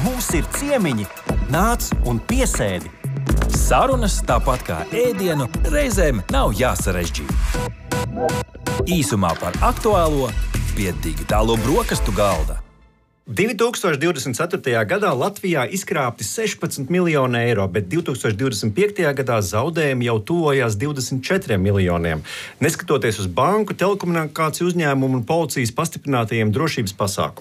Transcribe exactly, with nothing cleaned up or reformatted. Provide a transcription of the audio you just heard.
Mums ir ciemiņi. Nāc un piesēdi. Sarunas tāpat kā ēdienu reizēm nav jāsarežģīta. Īsumā par aktuālo pie digitālo brokastu galda. divi tūkstoši divdesmit ceturtajā gadā Latvijā izkrāpti sešpadsmit miljoni eiro, bet divi tūkstoši divdesmit piektajā gadā zaudējumi jau tuvojās divdesmit četriem miljoniem. Neskatoties uz banku, telekomunikāciju uzņēmumu un policijas pastiprinātajiem drošības pasākumiem.